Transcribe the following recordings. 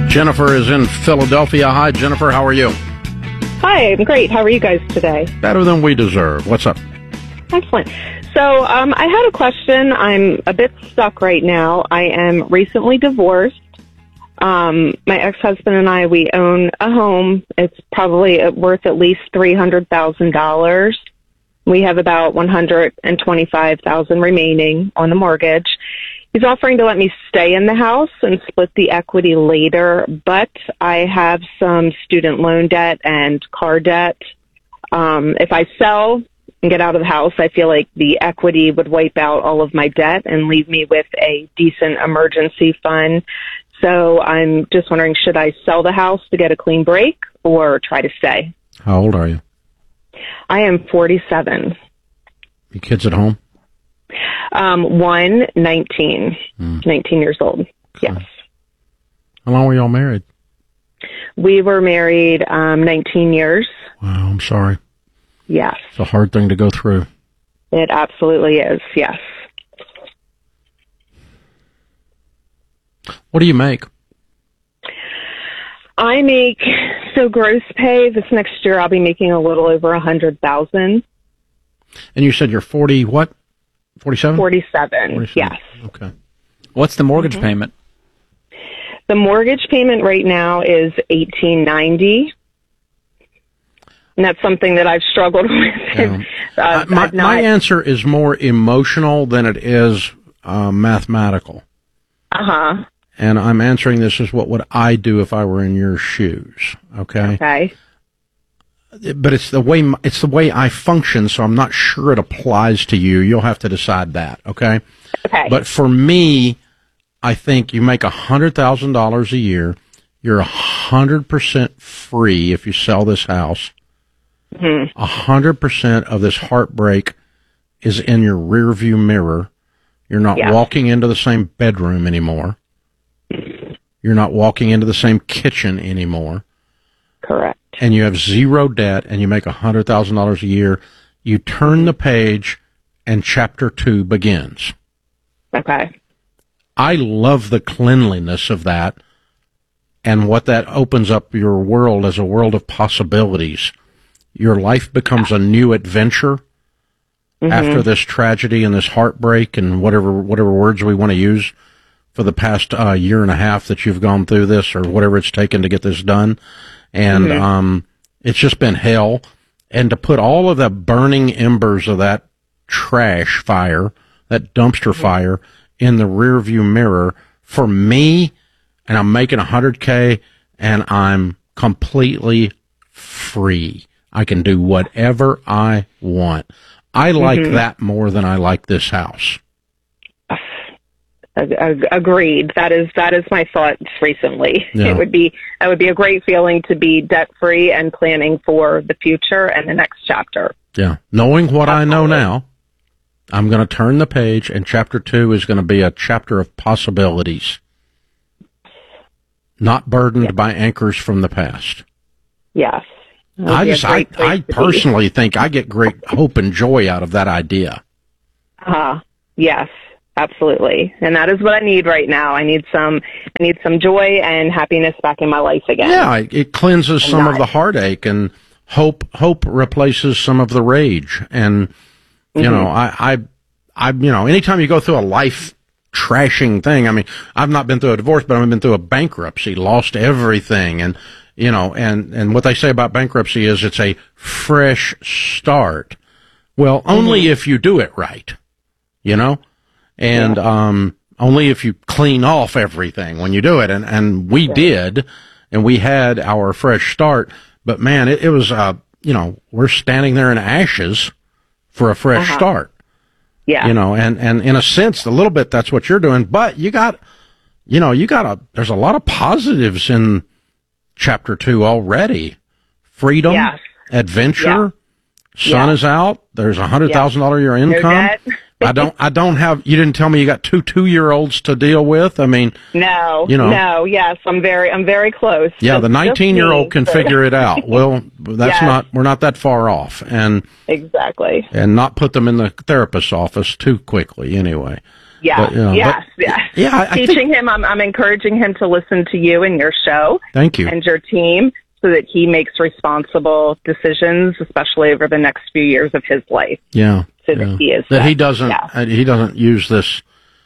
Jennifer is in Philadelphia. Hi, Jennifer. How are you? Hi, I'm great. How are you guys today? Better than we deserve. What's up? Excellent. So I had a question. I'm a bit stuck right now. I am recently divorced. My ex-husband and I, we own a home. It's probably worth at least $300,000. We have about $125,000 remaining on the mortgage. He's offering to let me stay in the house and split the equity later, but I have some student loan debt and car debt. If I sell and get out of the house, I feel like the equity would wipe out all of my debt and leave me with a decent emergency fund. So I'm just wondering, should I sell the house to get a clean break or try to stay? How old are you? I am 47. Your kids at home? One, 19. 19 years old. Okay. Yes. How long were y'all married? We were married 19 years. Wow, I'm sorry. Yes. It's a hard thing to go through. It absolutely is, yes. What do you make? I make, so gross pay, this next year I'll be making a little over $100,000. And you said you're 40 what? 47? 47, yes. Okay. What's the mortgage payment? The mortgage payment right now is $1,890. And that's something that I've struggled with. Yeah. My answer is more emotional than it is mathematical. Uh-huh. And I'm answering this as what would I do if I were in your shoes, okay? Okay. But it's the way I function, so I'm not sure it applies to you. You'll have to decide that, okay? Okay. But for me, I think you make $100,000 a year. You're 100% free if you sell this house. 100% of this heartbreak is in your rearview mirror. You're not walking into the same bedroom anymore. You're not walking into the same kitchen anymore. Correct. And you have zero debt, and you make $100,000 a year. You turn the page, and chapter 2 begins. Okay. I love the cleanliness of that and what that opens up your world as a world of possibilities. Your life becomes a new adventure after this tragedy and this heartbreak and whatever words we want to use for the past year and a half that you've gone through this or whatever it's taken to get this done. And it's just been hell. And to put all of the burning embers of that trash fire, that dumpster fire, in the rearview mirror, for me, and I'm making $100K, and I'm completely free. I can do whatever I want. I like that more than I like this house. Agreed. That is my thoughts recently. Yeah. It would be a great feeling to be debt free and planning for the future and the next chapter. Yeah. Knowing what I know now, I'm going to turn the page, and chapter 2 is going to be a chapter of possibilities, not burdened by anchors from the past. Yes. I personally think I get great hope and joy out of that idea. Yes, absolutely. And that is what I need right now. I need some joy and happiness back in my life again. Yeah, it cleanses some of the heartache, and hope replaces some of the rage. And you know, I anytime you go through a life trashing thing, I mean, I've not been through a divorce, but I've been through a bankruptcy, lost everything, and you know, and what they say about bankruptcy is it's a fresh start. Well, only if you do it right, you know, and only if you clean off everything when you do it. And we did, and we had our fresh start. But man, it was, you know, we're standing there in ashes for a fresh start. Yeah. You know, and in a sense, a little bit that's what you're doing. But there's a lot of positives in chapter 2 already. Freedom, adventure, sun is out, there's $100,000 a year income. No I don't have, you didn't tell me you got two 2-year-olds to deal with. I mean, yes, I'm very close. Yeah, the 19-year-old can figure it out. Well, we're not that far off. And exactly. And not put them in the therapist's office too quickly anyway. Yeah. But, you know, Yes. yeah, I think, Teaching him, I'm encouraging him to listen to you and your show. Thank you. And your team, so that he makes responsible decisions, especially over the next few years of his life. Yeah. So that he is that he doesn't use this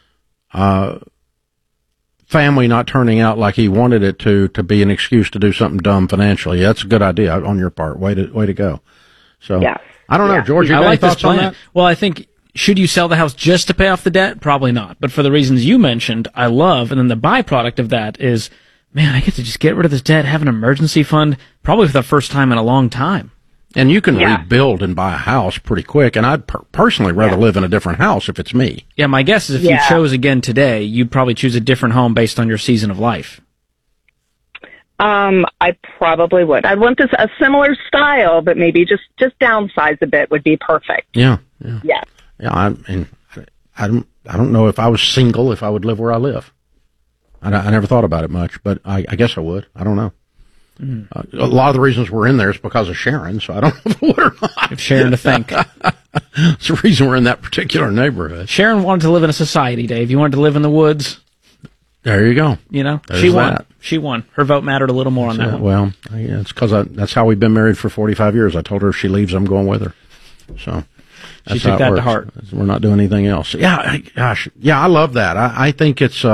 family not turning out like he wanted it to be an excuse to do something dumb financially. That's a good idea on your part. Way to go. So yes. I don't know, George. You I got like any this thoughts on plan. that? Well, I think, should you sell the house just to pay off the debt? Probably not. But for the reasons you mentioned, I love, and then the byproduct of that is, man, I get to just get rid of this debt, have an emergency fund, probably for the first time in a long time. And you can rebuild and buy a house pretty quick. And I'd personally rather live in a different house if it's me. Yeah, my guess is if you chose again today, you'd probably choose a different home based on your season of life. I probably would. I'd want a similar style, but maybe just downsize a bit would be perfect. Yeah. Yeah. I mean, I don't know if I was single if I would live where I live. I never thought about it much, but I guess I would. I don't know. A lot of the reasons we're in there is because of Sharon, so I don't know if I would or not. If Sharon to thank. It's the reason we're in that particular neighborhood. Sharon wanted to live in a society, Dave. You wanted to live in the woods. There you go. You know, There's she won. that. She won. Her vote mattered a little more on that one. Well, yeah, it's because that's how we've been married for 45 years. I told her if she leaves, I'm going with her. So she took that to heart. We're not doing anything else. Yeah, gosh, yeah, I love that. I think it's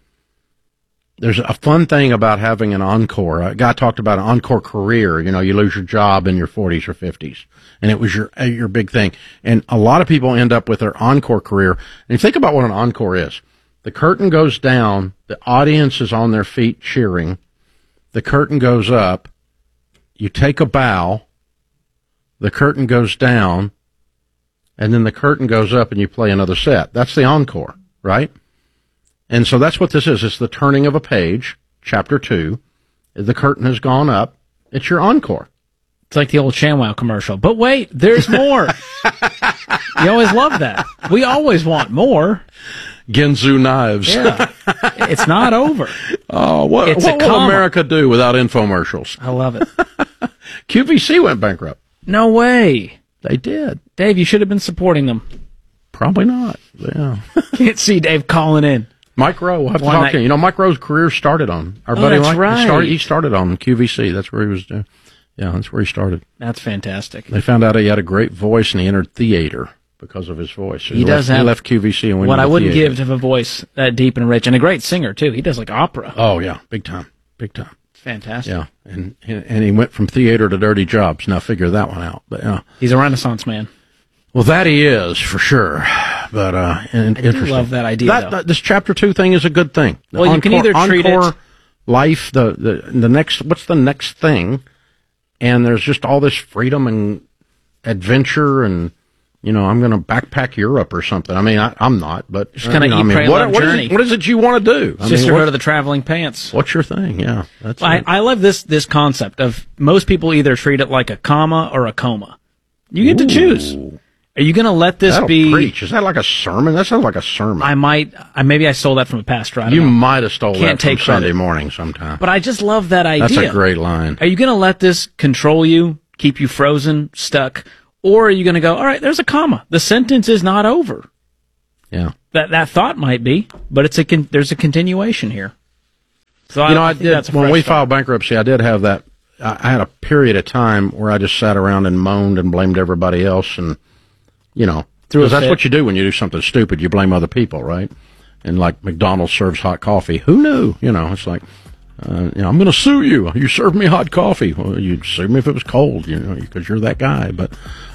there's a fun thing about having an encore. A guy talked about an encore career. You know, you lose your job in your 40s or 50s, and it was your big thing. And a lot of people end up with their encore career. And you think about what an encore is. The curtain goes down. The audience is on their feet cheering. The curtain goes up. You take a bow. The curtain goes down. And then the curtain goes up and you play another set. That's the encore, right? And so that's what this is. It's the turning of a page, chapter 2. The curtain has gone up. It's your encore. It's like the old ShamWow commercial. But wait, there's more. You always love that. We always want more. Ginzu knives. Yeah. It's not over. Oh, what will America do without infomercials? I love it. QVC went bankrupt. No way. They did. Dave, you should have been supporting them. Probably not. Yeah. Can't see Dave calling in. Mike Rowe, we'll have to talk to him. You know, Mike Rowe's career started on. Our buddy that's Mike, right. He started on QVC. That's where he was doing. Yeah, that's where he started. That's fantastic. They found out he had a great voice and he entered theater because of his voice. So he left QVC and went what I wouldn't theater. give to have a voice that deep and rich, and a great singer too. He does like opera. Oh yeah, big time. Fantastic. Yeah, and he went from theater to dirty jobs. Now figure that one out. But yeah, he's a Renaissance man. Well, that he is for sure. But interesting. I love that idea. This chapter 2 thing is a good thing. Well, you can either treat it life, the next. What's the next thing? And there's just all this freedom and adventure, and you know, I'm going to backpack Europe or something. I mean, I'm not, but just kind of journey. What is it you want to do? Sisterhood of the Traveling Pants. What's your thing? Yeah, that's. I love this concept of most people either treat it like a comma or a coma. You get to choose. Are you going to let this be? Preach. Is that like a sermon? That sounds like a sermon. Maybe I stole that from a pastor. I don't know. Might have stole Can't that from take Sunday credit. morning sometime. But I just love that idea. That's a great line. Are you going to let this control you, keep you frozen, stuck, or are you going to go, all right, there's a comma. The sentence is not over. Yeah. That thought might be, but there's a continuation here. So I did when we filed bankruptcy. I did have that. I had a period of time where I just sat around and moaned and blamed everybody else, and you know, because that's what you do when you do something stupid. You blame other people, right? And like McDonald's serves hot coffee. Who knew? You know, it's like, I'm going to sue you. You served me hot coffee. Well, you'd sue me if it was cold, you know, because you're that guy. But,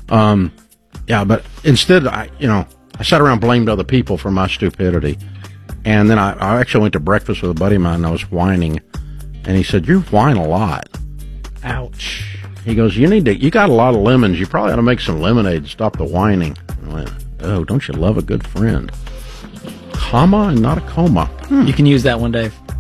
but instead, I sat around and blamed other people for my stupidity. And then I actually went to breakfast with a buddy of mine, and I was whining. And he said, you whine a lot. Ouch. He goes, you got a lot of lemons. You probably ought to make some lemonade to stop the whining. I went, oh, don't you love a good friend? Comma and not a coma. You can use that one, Dave.